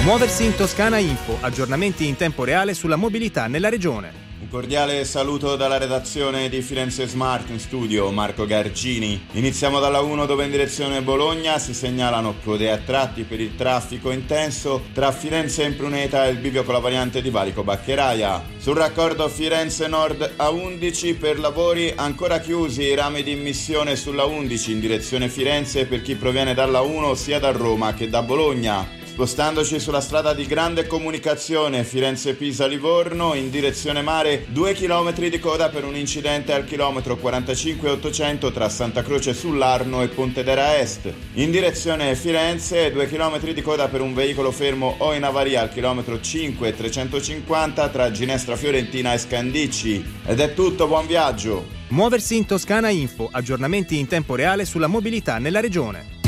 Muoversi in Toscana Info, aggiornamenti in tempo reale sulla mobilità nella regione. Un cordiale saluto dalla redazione di Firenze Smart, in studio Marco Gargini. Iniziamo dalla 1 dove in direzione Bologna si segnalano code a tratti per il traffico intenso tra Firenze e Impruneta e il bivio con la variante di Valico Baccheraia. Sul raccordo Firenze Nord A11 per lavori ancora chiusi i rami di immissione sulla 11 in direzione Firenze per chi proviene dalla 1 sia da Roma che da Bologna. Spostandoci sulla strada di grande comunicazione Firenze-Pisa-Livorno in direzione mare 2 km di coda per un incidente al chilometro 45,800 tra Santa Croce sull'Arno e Pontedera Est. In direzione Firenze 2 km di coda per un veicolo fermo o in avaria al chilometro 5,350 tra Ginestra Fiorentina e Scandicci. Ed è tutto, buon viaggio! Muoversi in Toscana Info, aggiornamenti in tempo reale sulla mobilità nella regione.